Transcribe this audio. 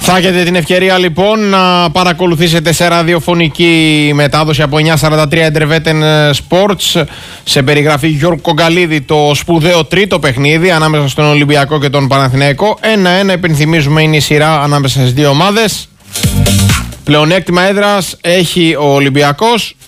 Θα έχετε την ευκαιρία λοιπόν να παρακολουθήσετε σε ραδιοφωνική μετάδοση από 9:43 Εντερβέτεν Sports, σε περιγραφή Γιώργου Κογκαλίδη, το σπουδαίο τρίτο παιχνίδι ανάμεσα στον Ολυμπιακό και τον Παναθηναϊκό. 1-1, υπενθυμίζουμε, είναι η σειρά ανάμεσα στις δύο ομάδες. Πλεονέκτημα έδρας έχει ο Ολυμπιακός.